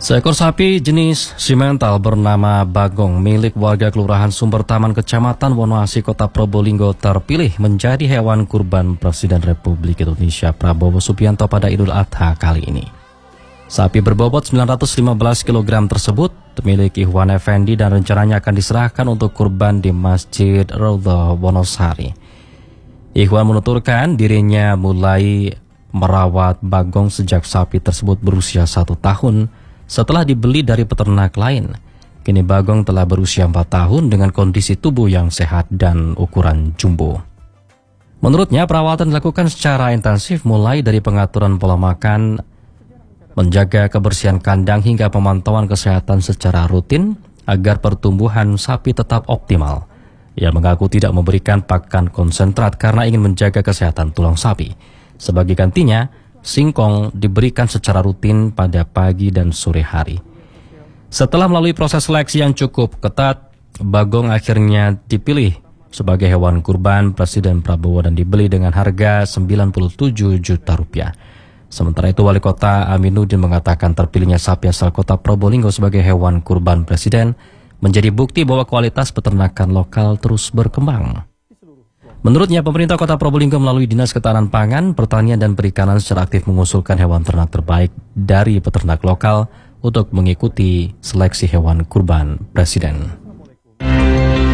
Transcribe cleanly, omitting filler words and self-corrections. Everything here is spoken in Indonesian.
Seekor sapi jenis simental bernama Bagong milik warga Kelurahan Sumbertaman Kecamatan Wonoasi Kota Probolinggo terpilih menjadi hewan kurban Presiden Republik Indonesia Prabowo Subianto pada Idul Adha kali ini. Sapi berbobot 915 kg tersebut milik Ikhwan Effendi dan rencananya akan diserahkan untuk kurban di Masjid Raudhah Wonosari. Ikhwan menuturkan dirinya mulai merawat Bagong sejak sapi tersebut berusia 1 tahun setelah dibeli dari peternak lain. Kini Bagong telah berusia 4 tahun dengan kondisi tubuh yang sehat dan ukuran jumbo. Menurutnya perawatan dilakukan secara intensif mulai dari pengaturan pola makan, menjaga kebersihan kandang hingga pemantauan kesehatan secara rutin agar pertumbuhan sapi tetap optimal. Ia mengaku tidak memberikan pakan konsentrat karena ingin menjaga kesehatan tulang sapi. Sebagai gantinya, singkong diberikan secara rutin pada pagi dan sore hari. Setelah melalui proses seleksi yang cukup ketat, Bagong akhirnya dipilih sebagai hewan kurban Presiden Prabowo dan dibeli dengan harga Rp97 juta. Sementara itu, Wali Kota Aminuddin mengatakan terpilihnya sapi asal Kota Probolinggo sebagai hewan kurban Presiden menjadi bukti bahwa kualitas peternakan lokal terus berkembang. Menurutnya, pemerintah Kota Probolinggo melalui Dinas Ketahanan Pangan, Pertanian, dan Perikanan secara aktif mengusulkan hewan ternak terbaik dari peternak lokal untuk mengikuti seleksi hewan kurban Presiden.